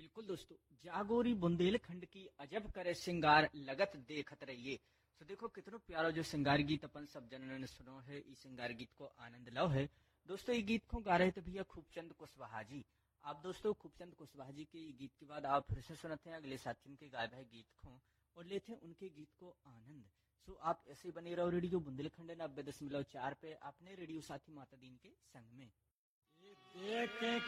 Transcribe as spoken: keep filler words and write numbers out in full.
बिल्कुल दोस्तों, जागोरी बुंदेलखंड की अजब करे सिंगार लगत देखत रहिए। तो देखो कितनो प्यारो जो सिंगार गीत अपन सब जनन ने सुनो है, इस सिंगार गीत को आनंद लो है। दोस्तों ये गीत को गा रहे थे भैया खूबचंद कुशवाहा जी। आप दोस्तों खूबचंद कुशवाहा जी के ये गीत के बाद आप फिर से सुनते हैं अगले साथियों के गाए भय गीत को और लेते हैं उनके गीत को आनंद। सो आप ऐसे ही बने रहो रेडियो बुंदेलखंड नब्बे दशमलव चार पे अपने रेडियो साथी माता दीन के संग में।